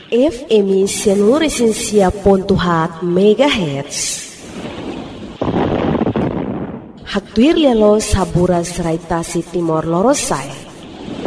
FM 100.4 MHz. Haktuir lelo sabura serai tasi Timor Lorosai.